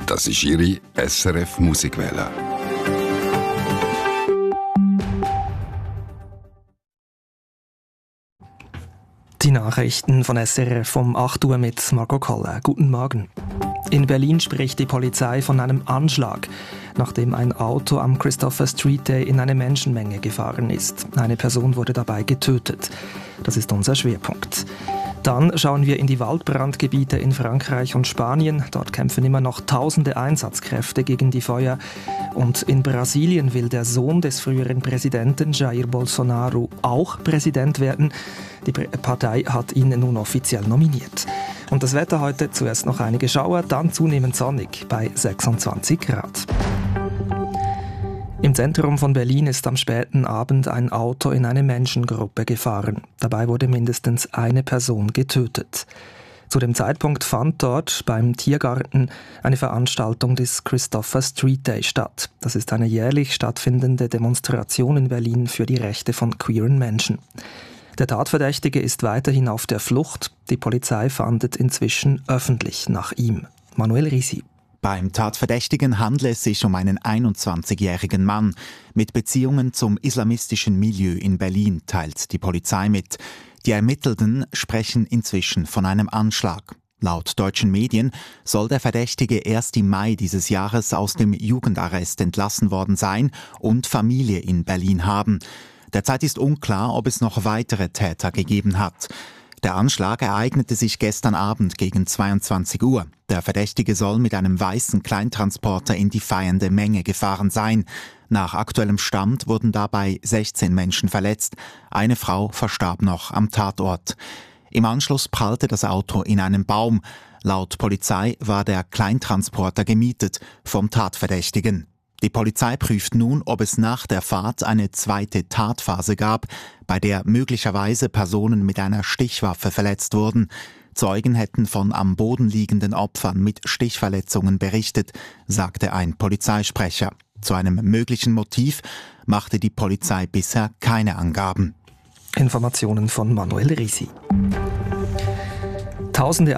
Das ist Ihre SRF Musikwelle. Die Nachrichten von SRF um 8 Uhr mit Marco Koller. Guten Morgen. In Berlin spricht die Polizei von einem Anschlag, nachdem ein Auto am Christopher Street Day in eine Menschenmenge gefahren ist. Eine Person wurde dabei getötet. Das ist unser Schwerpunkt. Dann schauen wir in die Waldbrandgebiete in Frankreich und Spanien. Dort kämpfen immer noch tausende Einsatzkräfte gegen die Feuer. Und in Brasilien will der Sohn des früheren Präsidenten Jair Bolsonaro auch Präsident werden. Die Partei hat ihn nun offiziell nominiert. Und das Wetter heute: zuerst noch einige Schauer, dann zunehmend sonnig bei 26 Grad. Im Zentrum von Berlin ist am späten Abend ein Auto in eine Menschengruppe gefahren. Dabei wurde mindestens eine Person getötet. Zu dem Zeitpunkt fand dort beim Tiergarten eine Veranstaltung des Christopher Street Day statt. Das ist eine jährlich stattfindende Demonstration in Berlin für die Rechte von queeren Menschen. Der Tatverdächtige ist weiterhin auf der Flucht. Die Polizei fahndet inzwischen öffentlich nach ihm. Manuel Risi. Beim Tatverdächtigen handelt es sich um einen 21-jährigen Mann mit Beziehungen zum islamistischen Milieu in Berlin, teilt die Polizei mit. Die Ermittelten sprechen inzwischen von einem Anschlag. Laut deutschen Medien soll der Verdächtige erst im Mai dieses Jahres aus dem Jugendarrest entlassen worden sein und Familie in Berlin haben. Derzeit ist unklar, ob es noch weitere Täter gegeben hat. Der Anschlag ereignete sich gestern Abend gegen 22 Uhr. Der Verdächtige soll mit einem weißen Kleintransporter in die feiernde Menge gefahren sein. Nach aktuellem Stand wurden dabei 16 Menschen verletzt. Eine Frau verstarb noch am Tatort. Im Anschluss prallte das Auto in einen Baum. Laut Polizei war der Kleintransporter gemietet vom Tatverdächtigen. Die Polizei prüft nun, ob es nach der Fahrt eine zweite Tatphase gab, bei der möglicherweise Personen mit einer Stichwaffe verletzt wurden. Zeugen hätten von am Boden liegenden Opfern mit Stichverletzungen berichtet, sagte ein Polizeisprecher. Zu einem möglichen Motiv machte die Polizei bisher keine Angaben. Informationen von Manuel Risi. Tausende